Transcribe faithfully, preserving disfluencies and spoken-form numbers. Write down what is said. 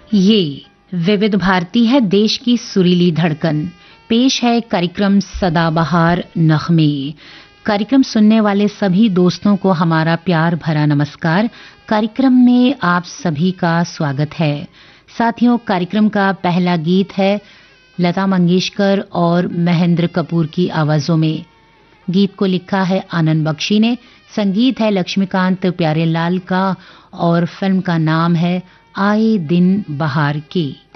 ये विविध भारती है, देश की सुरीली धड़कन। पेश है कार्यक्रम सदाबहार नग़्मे। कार्यक्रम सुनने वाले सभी दोस्तों को हमारा प्यार भरा नमस्कार। कार्यक्रम में आप सभी का स्वागत है। साथियों, कार्यक्रम का पहला गीत है लता मंगेशकर और महेंद्र कपूर की आवाजों में। गीत को लिखा है आनंद बख्शी ने, संगीत है लक्ष्मीकांत प्यारेलाल का और फिल्म का नाम है आए दिन बहार के।